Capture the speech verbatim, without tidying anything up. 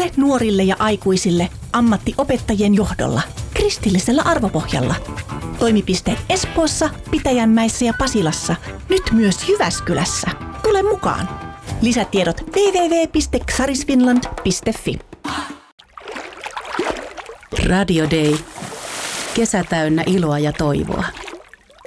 nuorille ja aikuisille ammattiopettajien johdolla, kristillisellä arvopohjalla. Toimipisteet Espoossa, Pitäjänmäessä ja Pasilassa, nyt myös Jyväskylässä. Tule mukaan! Lisätiedot double-u double-u double-u piste xarisfinland piste fi. Radio Day. Kesä täynnä iloa ja toivoa.